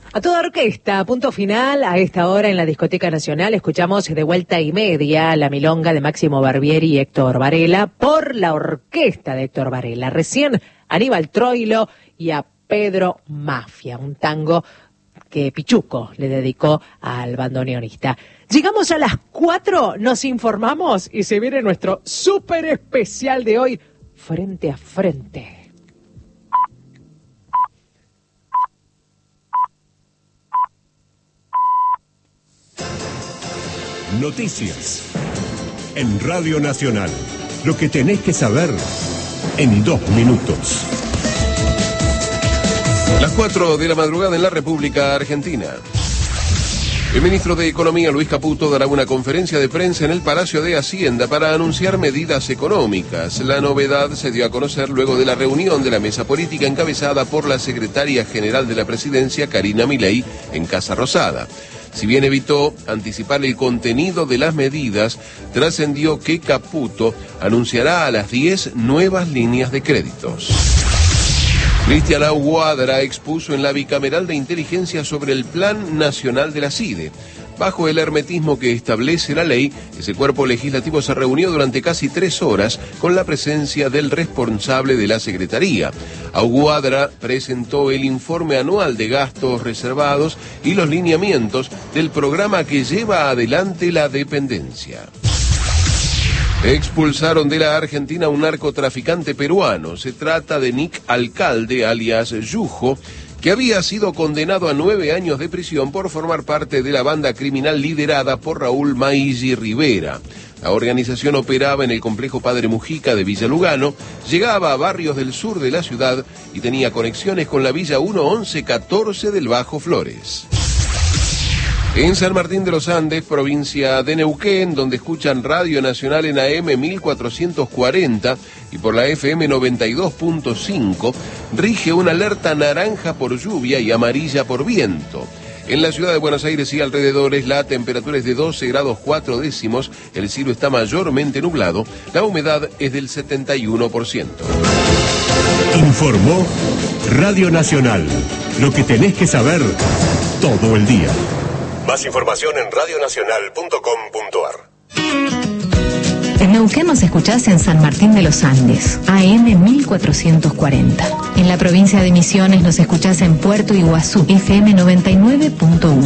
A toda orquesta, punto final, a esta hora en la Discoteca Nacional, escuchamos de vuelta y media la milonga de Máximo Barbieri y Héctor Varela por la orquesta de Héctor Varela. Recién Aníbal Troilo y a Pedro Mafia, un tango que Pichuco le dedicó al bandoneonista. Llegamos a las 4, nos informamos y se viene nuestro súper especial de hoy, Frente a Frente. Noticias en Radio Nacional. Lo que tenés que saber en 2 minutos. Las 4 de la madrugada en la República Argentina. El ministro de Economía, Luis Caputo, dará una conferencia de prensa en el Palacio de Hacienda para anunciar medidas económicas. La novedad se dio a conocer luego de la reunión de la mesa política encabezada por la secretaria general de la presidencia, Karina Milei, en Casa Rosada. Si bien evitó anticipar el contenido de las medidas, trascendió que Caputo anunciará a las 10 nuevas líneas de créditos. Cristian Aguadra expuso en la bicameral de inteligencia sobre el Plan Nacional de la CIDE. Bajo el hermetismo que establece la ley, ese cuerpo legislativo se reunió durante casi 3 horas con la presencia del responsable de la Secretaría. Aguadra presentó el informe anual de gastos reservados y los lineamientos del programa que lleva adelante la dependencia. Expulsaron de la Argentina a un narcotraficante peruano. Se trata de Nick Alcalde, alias Yujo, que había sido condenado a 9 años de prisión por formar parte de la banda criminal liderada por Raúl Maizzi Rivera. La organización operaba en el complejo Padre Mujica de Villa Lugano, llegaba a barrios del sur de la ciudad y tenía conexiones con la Villa 1-11-14 del Bajo Flores. En San Martín de los Andes, provincia de Neuquén, donde escuchan Radio Nacional en AM 1440 y por la FM 92.5, rige una alerta naranja por lluvia y amarilla por viento. En la ciudad de Buenos Aires y alrededores, la temperatura es de 12 grados 4 décimos, el cielo está mayormente nublado, la humedad es del 71%. Informó Radio Nacional. Lo que tenés que saber todo el día. Más información en radionacional.com.ar. En Neuquén nos escuchás en San Martín de los Andes, AM 1440. En la provincia de Misiones nos escuchás en Puerto Iguazú, FM 99.1.